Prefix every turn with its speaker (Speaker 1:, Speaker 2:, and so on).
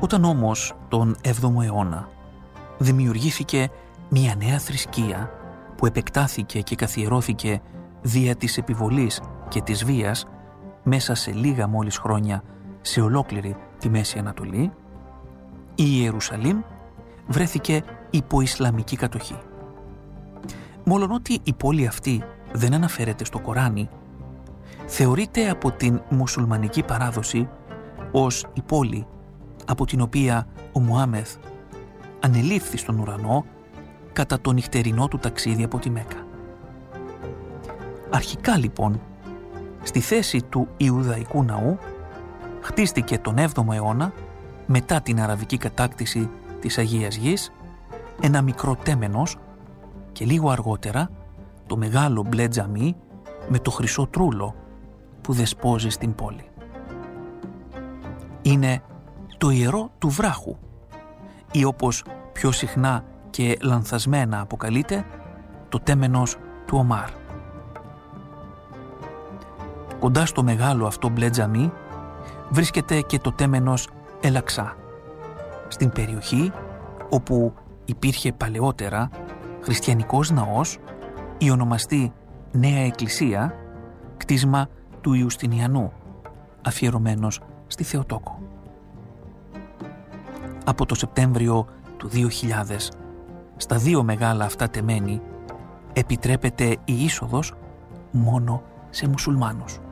Speaker 1: Όταν όμως τον 7ο αιώνα δημιουργήθηκε μια νέα θρησκεία που επεκτάθηκε και καθιερώθηκε δια της επιβολής και της βίας μέσα σε λίγα μόλις χρόνια σε ολόκληρη τη Μέση Ανατολή, η Ιερουσαλήμ βρέθηκε υπό Ισλαμική κατοχή. Μόλονότι η πόλη αυτή δεν αναφέρεται στο Κοράνι, θεωρείται από την μουσουλμανική παράδοση ως η πόλη από την οποία ο Μωάμεθ ανελήφθη στον ουρανό κατά το νυχτερινό του ταξίδι από τη Μέκα. Αρχικά λοιπόν, στη θέση του Ιουδαϊκού ναού χτίστηκε τον 7ο αιώνα μετά την αραβική κατάκτηση της Αγίας Γης ένα μικρό τέμενος και λίγο αργότερα το μεγάλο μπλε τζαμί με το χρυσό τρούλο που δεσπόζει στην πόλη. Είναι το ιερό του βράχου ή όπως πιο συχνά και λανθασμένα αποκαλείται το τέμενος του Ομάρ. Κοντά στο μεγάλο αυτό μπλε τζαμί βρίσκεται και το τέμενος Ελαξά, στην περιοχή όπου υπήρχε παλαιότερα χριστιανικός ναός, η ονομαστή Νέα Εκκλησία, κτίσμα του Ιουστινιανού, αφιερωμένος στη Θεοτόκο. Από το Σεπτέμβριο του 2000, στα δύο μεγάλα αυτά τεμένη, επιτρέπεται η είσοδος μόνο σε μουσουλμάνους.